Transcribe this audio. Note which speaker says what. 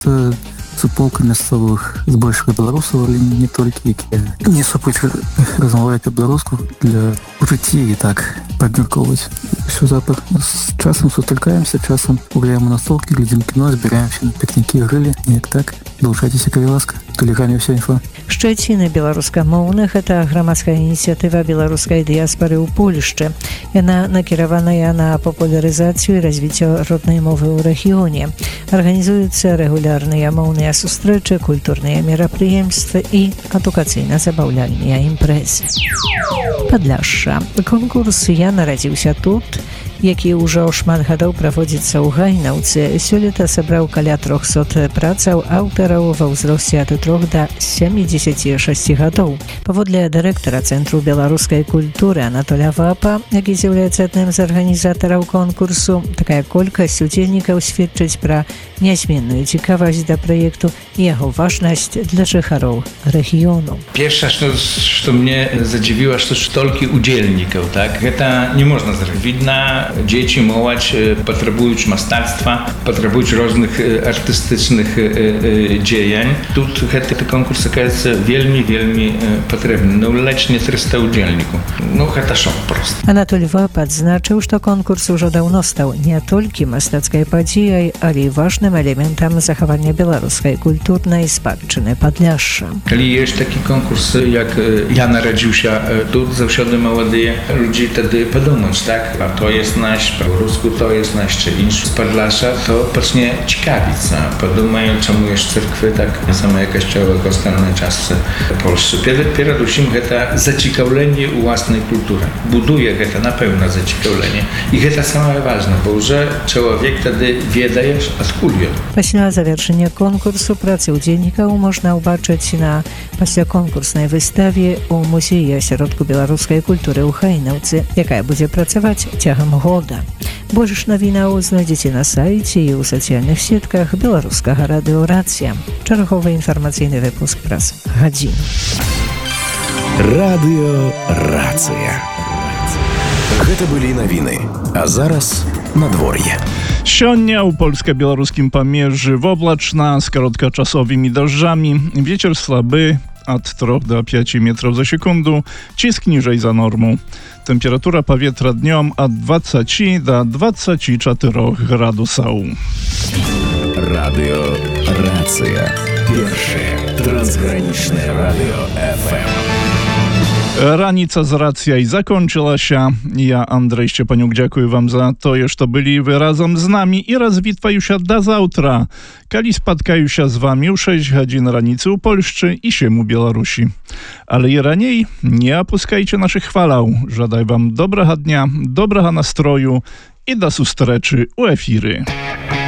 Speaker 1: суполка мясцовых збольшага беларусаў, але не толькі, якія не супуць размаўляць па-беларуску для жыцці і так падмяркоўваць усё запад. З часам сустракаемся, часам гуляем у настолкі, глядзім кіно, збіраемся на пікнікі, грылі, неяк так. Долучайцеся, калі ласка. Тэлеграме ўся інфа.
Speaker 2: Шчэціна беларускамоўных – гэта грамадская ініцыятыва беларускай дыяспары ў Польшчы. Яна накіраваная на папулярызацыю і развіццё роднай мовы ў рэгіёне. Арганізуюцца рэгулярныя моўныя сустрэчы, культурныя мерапрыемствы і адукацыйна-забаўляльныя імпрэзы. Падляшша. Конкурс «Я нарадзіўся тут», які ўжо шмат гадоў праводзіцца ў Гайнаўцы, сёлета сабраў каля 300 працаў аўтараў ва ўзросце ад 3 да 76 гадоў. Паводле дырэктара Цэнтру беларускай культуры Анатоля Вапа, які з'яўляецца адным з арганізатараў конкурсу, такая колькасць удзельнікаў сведчыць пра нязменную цікавасць да праекту і яго важнасць для жыхароў рэгіёну.
Speaker 3: Першае, што мне задзівіла, што столькі удзельнікаў, так? Гэта не можна зрабіць. Відна, дзеці, моладзь патрабуюць мастацтва, патрабуюць розных артыстычных дзеянь. Тут гэты конкурс аказаецца вельмі патрэбны. Ну, ледзь не 300 удзельнікаў. Ну, гэта шок проста.
Speaker 2: Анатоль Вап адзначыў, што конкурс ужо даўно стаў не толькі мастацкай падзеяй, але і важным элементам захавання беларускай культурнай спадчыны Падляшша.
Speaker 3: Калі ёсць такі конкурс, як «Я нарадзіўся тут», заўсёды маладыя людзі тады падумаюць, так? А то jest nasz, po-rusku to jest nasz, czy inszy z Podlasza, to zacznie ciekawić. Podumają, czemu jest cerkwy tak same kościoły w ostatniej czasce Polsce. Przede wszystkim to zaciekawienie własnej kultury. Buduje to na pewno zaciekawienie. I to самое ważne, bo że człowiek wtedy wiedajesz, a skuli.
Speaker 2: Пасля завершення конкурсу працы ўдзельнікаў можна ўбачыць на пасляконкурснай выставе ў музеі асяродку беларускай культуры ў Гайнаўцы, якая будзе працаваць цягам года. Больш навінаў знойдзеце на сайце і ў сацыяльных сетках беларускага радыё «Рацыя». Чарговы інфармацыйны выпуск праз гадзіну.
Speaker 4: Радыё «Рацыя». Гэта былі навіны, а зараз надвор'е.
Speaker 5: Сёння ў польска-беларускім памежжы воблачна з кароткачасовымі дажджамі, вецер слабы ад 3 do 5 metrów za sekundę, cisk niżej za normą. Temperatura powietrza dniem od 20 do 24 gradusów.
Speaker 4: Radio Racja. Pierwsze transgraniczne radio FM.
Speaker 5: Раніца з рацыяй закончылася. Я, Андрэй Шчапанюк, дзякую вам за тое, што былі вы разам з намі і развітваюся да заўтра, калі спаткаюся з вамі ў 6 гадзін раніцы ў Польшчы і 7 у Беларусі. Але і раней не апускайце нашых хвалаў. Жадай вам добрага дня, добрага настрою і да сустрэчы ў эфіры.